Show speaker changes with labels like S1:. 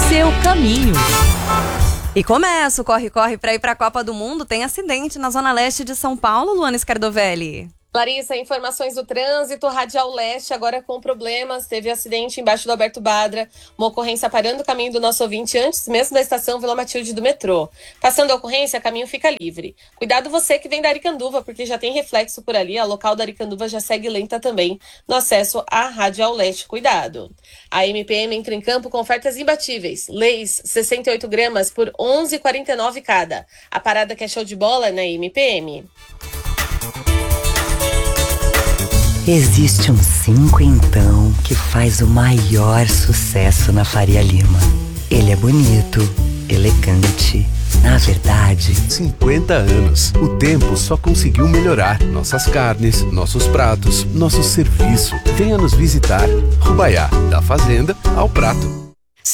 S1: seu caminho.
S2: E começa o corre-corre para ir para a Copa do Mundo. Tem acidente na zona leste de São Paulo, Luana Scardovelli.
S3: Larissa, informações do trânsito, Radial Leste agora com problemas, teve acidente embaixo do Alberto Badra, uma ocorrência parando o caminho do nosso ouvinte antes mesmo da estação Vila Matilde do metrô. Passando a ocorrência, o caminho fica livre. Cuidado você que vem da Aricanduva, porque já tem reflexo por ali, a local da Aricanduva já segue lenta também no acesso à Radial Leste, cuidado. A MPM entra em campo com ofertas imbatíveis, Leis 68 gramas por R$ 11,49 cada. A parada que é show de bola na MPM.
S4: Existe um 5 então que faz o maior sucesso na Faria Lima. Ele é bonito, elegante, na verdade...
S5: 50 anos. O tempo só conseguiu melhorar nossas carnes, nossos pratos, nosso serviço. Venha nos visitar. Rubaiá, da fazenda ao prato.